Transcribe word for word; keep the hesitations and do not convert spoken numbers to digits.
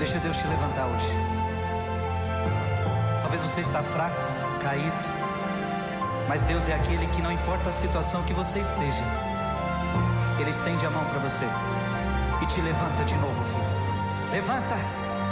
Deixa Deus te levantar hoje. Talvez você está fraco, caído, mas Deus é aquele que, não importa a situação que você esteja, Ele estende a mão para você e te levanta de novo, filho. Levanta.